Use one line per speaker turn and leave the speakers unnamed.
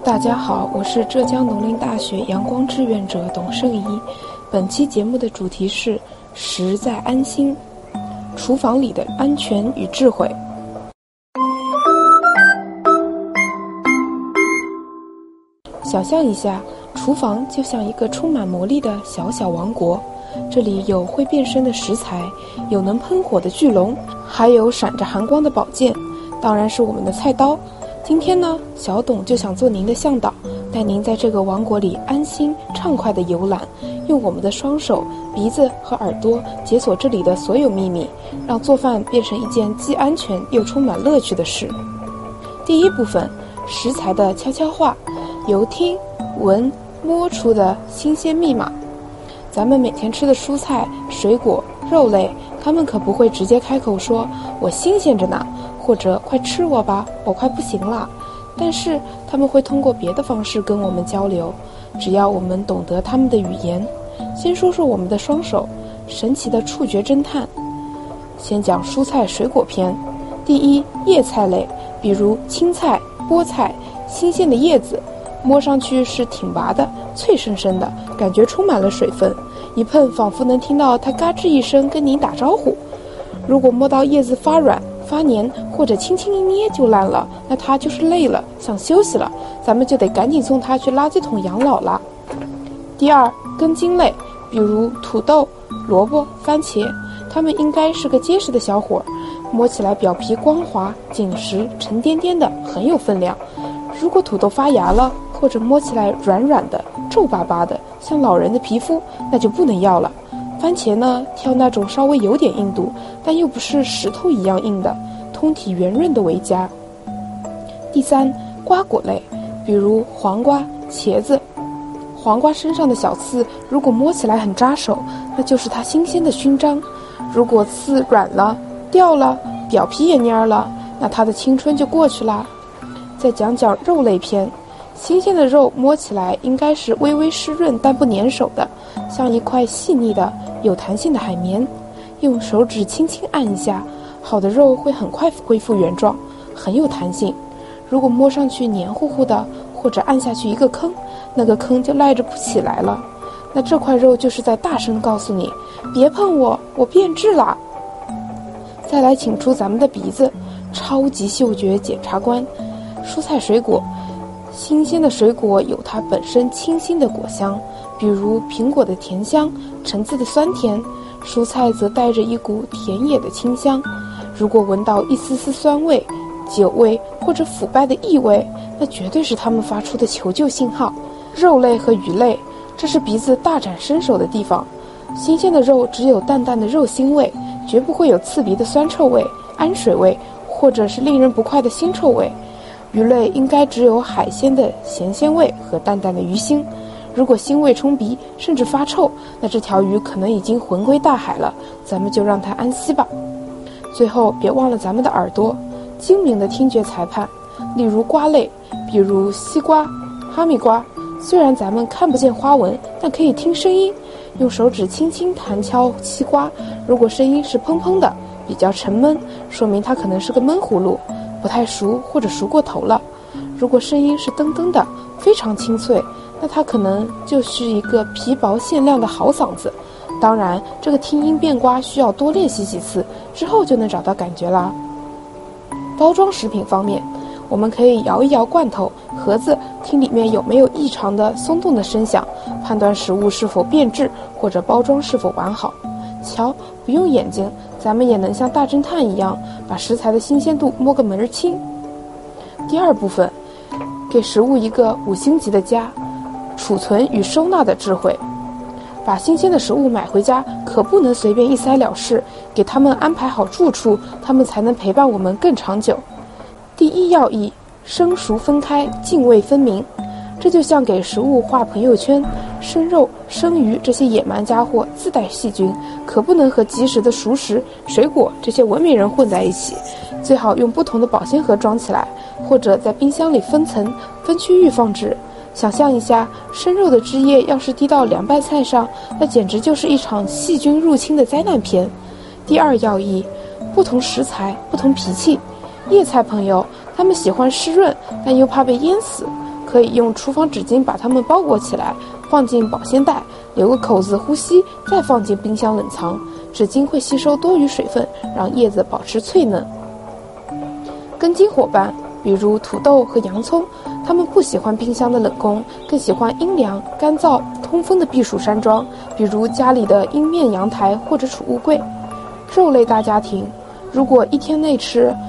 大家好，我是浙江农林大学阳光志愿者董胜怡。本期节目的主题是食在安心，厨房里的安全与智慧。想象一下，厨房就像一个充满魔力的小小王国，这里有会变身的食材，有能喷火的巨龙，还有闪着寒光的宝剑，当然是我们的菜刀。今天呢，小董就想做您的向导，带您在这个王国里安心畅快地游览，用我们的双手、鼻子和耳朵解锁这里的所有秘密，让做饭变成一件既安全又充满乐趣的事。第一部分，食材的悄悄话，由听、闻、摸出的新鲜密码。咱们每天吃的蔬菜、水果、肉类，他们可不会直接开口说我新鲜着呢，或者快吃我吧，我快不行了。但是他们会通过别的方式跟我们交流，只要我们懂得他们的语言。先说说我们的双手，神奇的触觉侦探。先讲蔬菜水果篇。第一，叶菜类，比如青菜、菠菜，新鲜的叶子，摸上去是挺拔的，脆生生的，感觉充满了水分，一碰仿佛能听到它嘎吱一声跟您打招呼。如果摸到叶子发软发黏，或者轻轻一捏就烂了，那它就是累了，想休息了，咱们就得赶紧送它去垃圾桶养老了。第二，根茎类，比如土豆、萝卜、番茄，它们应该是个结实的小伙儿，摸起来表皮光滑、紧实、沉甸甸的，很有分量。如果土豆发芽了，或者摸起来软软的、皱巴巴的，像老人的皮肤，那就不能要了。番茄呢，挑那种稍微有点硬度，但又不是石头一样硬的，通体圆润的为佳。第三，瓜果类，比如黄瓜、茄子。黄瓜身上的小刺，如果摸起来很扎手，那就是它新鲜的勋章。如果刺软了、掉了，表皮也蔫了，那它的青春就过去了。再讲讲肉类篇。新鲜的肉摸起来应该是微微湿润但不粘手的，像一块细腻的有弹性的海绵，用手指轻轻按一下，好的肉会很快恢复原状，很有弹性。如果摸上去黏糊糊的，或者按下去一个坑，那个坑就赖着不起来了，那这块肉就是在大声告诉你，别碰我，我变质了。再来请出咱们的鼻子，超级嗅觉检察官。蔬菜水果，新鲜的水果有它本身清新的果香，比如苹果的甜香，橙子的酸甜，蔬菜则带着一股田野的清香。如果闻到一丝丝酸味、酒味或者腐败的异味，那绝对是它们发出的求救信号。肉类和鱼类，这是鼻子大展身手的地方。新鲜的肉只有淡淡的肉腥味，绝不会有刺鼻的酸臭味、氨水味，或者是令人不快的腥臭味。鱼类应该只有海鲜的咸鲜味和淡淡的鱼腥，如果腥味冲鼻甚至发臭，那这条鱼可能已经魂归大海了，咱们就让它安息吧。最后别忘了咱们的耳朵，精明的听觉裁判。例如瓜类，比如西瓜、哈密瓜，虽然咱们看不见花纹，但可以听声音，用手指轻轻弹敲西瓜，如果声音是砰砰的，比较沉闷，说明它可能是个闷葫芦，不太熟或者熟过头了。如果声音是噔噔的，非常清脆，那它可能就是一个皮薄馅亮的好嗓子。当然，这个听音辨瓜需要多练习几次，之后就能找到感觉啦。包装食品方面，我们可以摇一摇罐头、盒子，听里面有没有异常的松动的声响，判断食物是否变质或者包装是否完好。瞧，不用眼睛，咱们也能像大侦探一样，把食材的新鲜度摸个门儿清。第二部分，给食物一个5星级的家，储存与收纳的智慧。把新鲜的食物买回家，可不能随便一塞了事，给他们安排好住处，他们才能陪伴我们更长久。第一要义，生熟分开，泾渭分明。这就像给食物画朋友圈，生肉、生鱼这些野蛮家伙自带细菌，可不能和及时的熟食、水果这些文明人混在一起。最好用不同的保鲜盒装起来，或者在冰箱里分层、分区域放置。想象一下，生肉的汁液要是滴到凉拌菜上，那简直就是一场细菌入侵的灾难片。第二要义，不同食材不同脾气。叶菜朋友，他们喜欢湿润，但又怕被淹死，可可以用厨房纸巾把它们包裹起来，放进保鲜袋，留个口子呼吸，再放进冰箱冷藏。纸巾会吸收多余水分，让叶子保持脆嫩。根茎伙伴，比如土豆和洋葱，它们不喜欢冰箱的冷宫，更喜欢阴凉、干燥、通风的避暑山庄，比如家里的阴面阳台或者储物柜。肉类大家庭，如果一天内吃